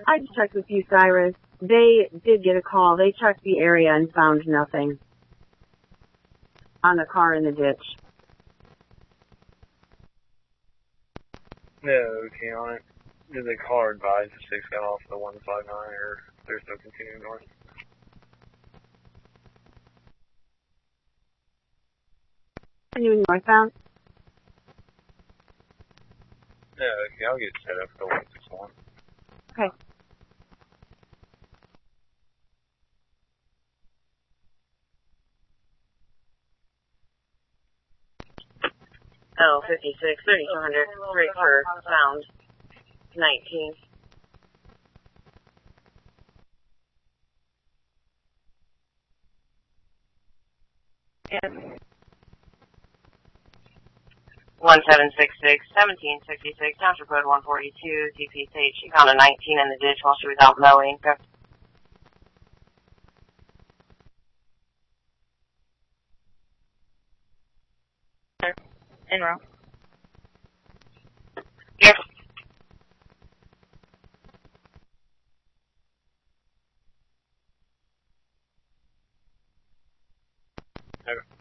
I just checked with you, Cyrus. They did get a call. They checked the area and found nothing on the car in the ditch. No, okay on it. Did the car advise the 6 got off the 159 or there's no continuing north? Continuing northbound? No, okay, I'll get set up for the 161. Okay. Oh, 56, 3200, break for sound, 19. And 1766, 1766, Township Road 142, TPH. She found a 19 in the ditch while she was out mowing. En route. Yes. Okay.